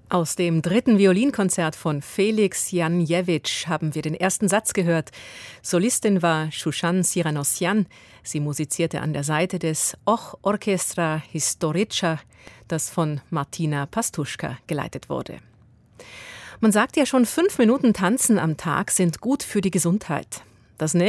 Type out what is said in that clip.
Aus dem 3. Violinkonzert von Felix Janjewitsch haben wir den ersten Satz gehört. Solistin war Shushan Siranosyan. Sie musizierte an der Seite des Orchestra Historica, das von Martina Pastuschka geleitet wurde. Man sagt ja schon, 5 Minuten Tanzen am Tag sind gut für die Gesundheit. Das